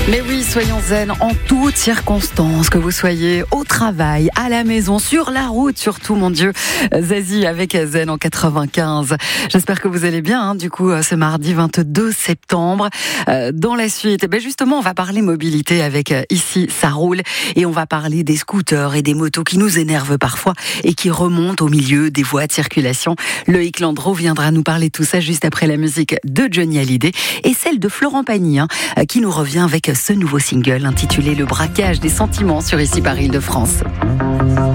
Mais oui, soyons zen en toutes circonstances, que vous soyez au travail, à la maison, sur la route surtout, mon Dieu. Zazie avec Zen en 95. J'espère que vous allez bien, du coup, ce mardi 22 septembre. Dans la suite, justement, on va parler mobilité avec Ici, ça roule. Et on va parler des scooters et des motos qui nous énervent parfois et qui remontent au milieu des voies de circulation. Loïc Landreau viendra nous parler de tout ça juste après la musique de Johnny Hallyday et celle de Florent Pagny, qui nous revient avec ce nouveau single intitulé Le braquage des sentiments sur Ici par Île-de-France.